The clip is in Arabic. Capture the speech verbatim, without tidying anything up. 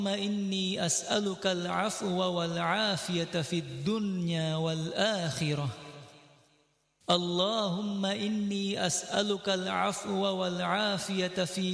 إني أسألك العفو والعافية في الدنيا والآخرة. اللهم إني أسألك العفو والعافية في